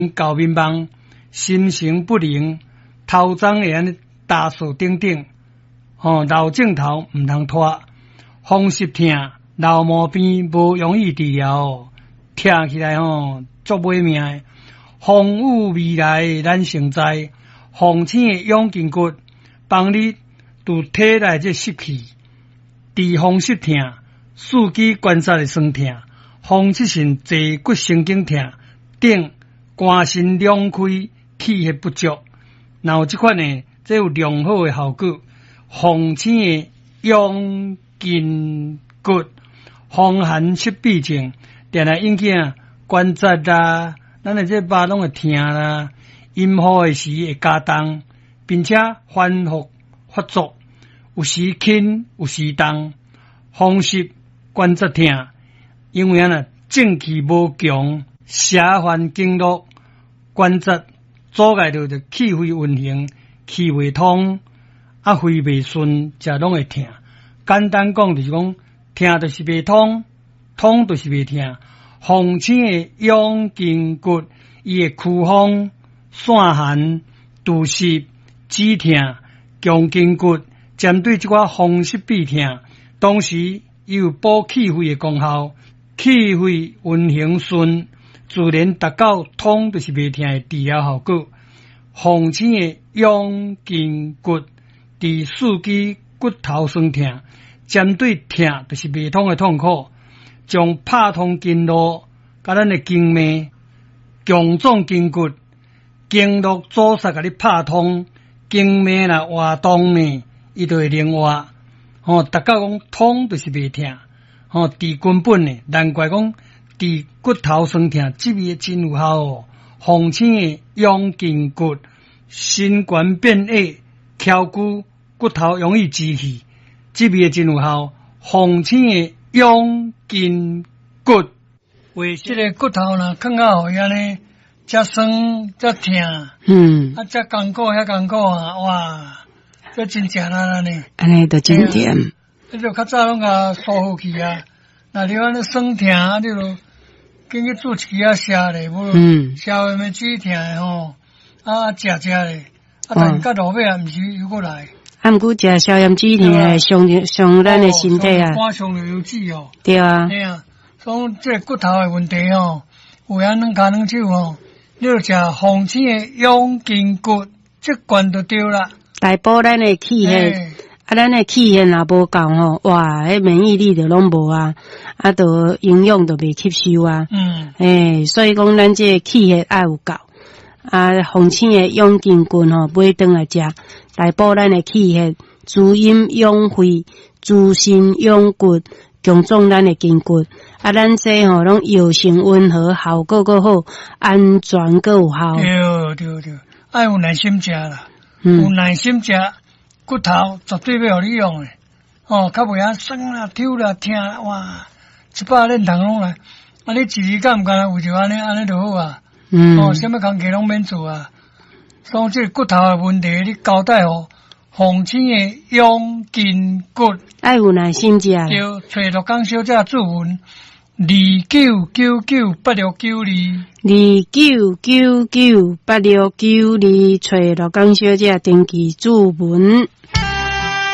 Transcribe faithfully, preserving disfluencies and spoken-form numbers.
搞面盲，心神不宁，头脏眼，大手顶顶，哦，老镜头唔通拖，风湿痛，老毛病无容易治疗，听起来哦，足袂命的。风雨未来咱承载，风清的养筋骨，帮你除体内这湿气，治风湿痛，四肢关节的酸痛，风湿性坐骨神经痛等。肝肾两开，气血不足，然后这款呢，这有良好的效果。风清的养筋骨，风寒湿痹症，定来引起关节啦，咱的这巴拢会痛啦，阴雨的时会加重，并且反复发作，有时轻，有时重，风湿关节痛，因为啊，正气无强，下犯经络。关节阻碍到的气血运行，气未通，啊肺未顺，才拢会痛。简单讲就是讲，痛就是未通，通就是未痛。风清的养筋骨，伊会驱风、散寒、除湿、止痛、强筋骨，针对这个风湿痹痛，同时伊有补气血的功效，气血运行顺。自然达到通就是袂痛的治疗效果。风清的养筋骨，治四肢骨头酸痛，针对痛就是袂通的痛苦，将拍通经络，甲咱的经脉、强壮筋骨、经络阻塞，甲你拍通，经脉若活动呢，伊就会灵活。哦，达到讲通就是袂痛，哦，治根本呢，难怪讲。治骨头酸痛，这味真有效哦。风清的养筋骨，心肝变矮，翘骨骨头容易积气，这味真有效。风清的养筋骨，为这个骨头呢，更加好样呢，这酸这痛，嗯，啊，这艰苦遐艰苦啊，哇，这真正啦呢， 安尼就真甜。 你就较早拢甲疏好去啊，那你安尼酸痛啊，你就。经去做一支啊食咧，无食完咪止痛诶吼，啊食食咧，啊但是到落尾啊，毋是又过来。 啊，毋过食消炎止痛诶，伤伤咱诶身体啊。 肝伤着有脂哦。 对啊。 对啊，所以这骨头诶问题吼，有人软骹软手吼，你着食风清诶养筋骨，这罐就对啦。 来补咱诶气血。啊，咱诶气血若无够吼，哇，迄免疫力就拢无啊，啊，就营养就袂吸收啊。嗯。诶，所以讲咱这气血爱有够，啊，风清诶养筋骨吼，买转来食，来补咱诶气血，滋阴养肺，滋肾养骨，强壮咱诶筋骨。啊，咱这吼拢药性温和，效果阁好，安全阁有效。 对对对，爱有耐心食啦，嗯、有耐心食。骨头绝对要互你用诶，哦，较袂啊酸啦、抽啦、痛啦，哇，一百练糖拢来。啊，你一日敢毋干为着安尼安尼就好啊。嗯。哦，啥物工课拢免做啊。所以这骨头诶问题，你交代互风清诶养筋骨。 爱有耐心食。 对，找罗江小姐注文二九九九八六九二。 二九九九八六九二，找罗江小姐登记注文。